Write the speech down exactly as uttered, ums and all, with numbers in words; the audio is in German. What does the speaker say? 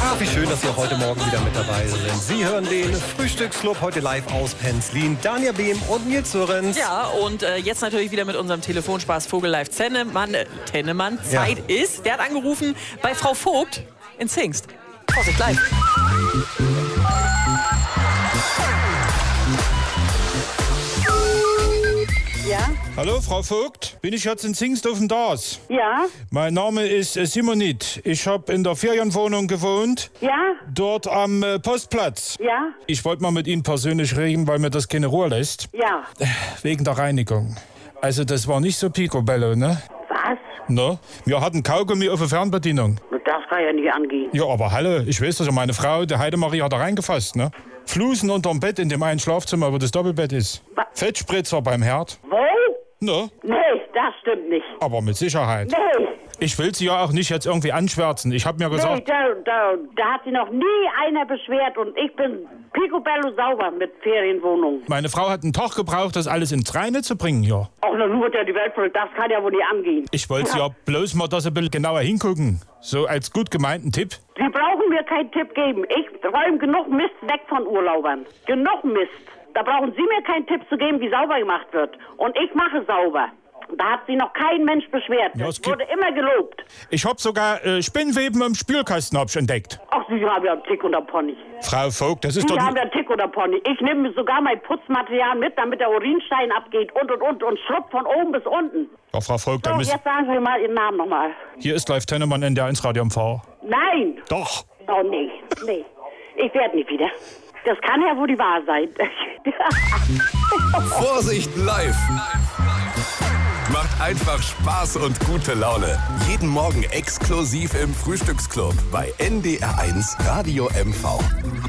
Ach, wie schön, dass Sie auch heute Morgen wieder mit dabei sind. Sie hören den Frühstücksclub heute live aus Penzlin. Daniel Behm und Nils Sörenz. Ja, und äh, jetzt natürlich wieder mit unserem Telefonspaß Vogel live Tennemann. Äh, Tennemann, Zeit ja. ist. Der hat angerufen bei Frau Vogt in Zingst. Vorsicht, live. Ja? Hallo, Frau Vogt. Bin ich jetzt in Zingst auf dem Das? Ja? Mein Name ist äh, Simonit. Ich habe in der Ferienwohnung gewohnt. Ja? Dort am äh, Postplatz. Ja? Ich wollte mal mit Ihnen persönlich reden, weil mir das keine Ruhe lässt. Ja. Äh, Wegen der Reinigung. Also das war nicht so picobello, ne? Was? Ne? Wir hatten Kaugummi auf der Fernbedienung. Das kann ja nicht angehen. Ja, aber hallo, ich weiß, dass ja meine Frau, die Heidemarie, hat da reingefasst, ne? Flusen unterm Bett in dem einen Schlafzimmer, wo das Doppelbett ist. Was? Fettspritzer beim Herd. Wo? Ne? Nee, das stimmt nicht. Aber mit Sicherheit. Nee. Ich will Sie ja auch nicht jetzt irgendwie anschwärzen. Ich habe mir Nee, gesagt... da, da, da hat sich noch nie einer beschwert und ich bin picobello sauber mit Ferienwohnung. Meine Frau hat einen Tag gebraucht, das alles ins Reine zu bringen hier. Auch noch nur wird ja die Welt voll, das kann ja wohl nicht angehen. Ich wollte ja bloß mal, dass Sie ein bisschen genauer hingucken. So als gut gemeinten Tipp. Sie brauchen mir keinen Tipp geben. Ich räume genug Mist weg von Urlaubern. Genug Mist. Da brauchen Sie mir keinen Tipp zu geben, wie sauber gemacht wird. Und ich mache sauber. Da hat sich noch kein Mensch beschwert. Ja, Es es gibt- wurde immer gelobt. Ich habe sogar äh, Spinnweben im Spülkasten hab ich entdeckt. Ach, Sie haben ja einen Tick unter Pony. Frau Vogt, das ist Sie doch... haben ja einen Tick unter Pony. Ich nehme sogar mein Putzmaterial mit, damit der Urinstein abgeht und und und und schrubbt von oben bis unten. Ja, Frau Vogt, So, dann müssen... jetzt sagen Sie mal Ihren Namen nochmal. Hier ist live Tennemann in der eins Radio M V. Nein! Doch. Oh, nee, nee. Ich werde nicht wieder. Das kann ja wohl die Wahr sein. Vorsicht live! Macht einfach Spaß und gute Laune. Jeden Morgen exklusiv im Frühstücksclub bei N D R eins Radio M V.